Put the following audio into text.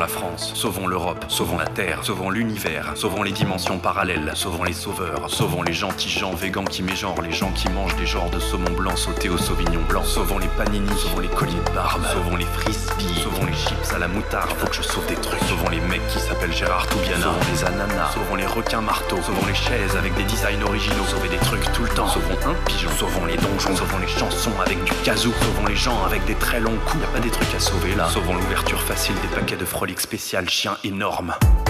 la France, sauvons l'Europe, sauvons la Terre, sauvons l'univers, sauvons les dimensions parallèles, sauvons les sauveurs, sauvons les gentils gens végans qui mégenrent, les gens qui mangent des genres de saumon blanc sauté au sauvignon blanc, sauvons les panini, sauvons les colliers de barbe, sauvons les frisbees, sauvons les chips à la moutarde, faut que je sauve des trucs, sauvons les mecs qui s'appellent Gérard Toubiana, sauvons les ananas, sauvons les requins marteaux, sauvons les chaises avec des designs originaux, sauvez des trucs tout le temps, sauvons un pigeon, sauvons les donjons, sauvons les chansons avec du kazoo, sauvons les gens avec des très longs coups, y a pas des trucs à sauver là, sauvons l'ouverture facile des paquets de Frolic spécial chien énorme.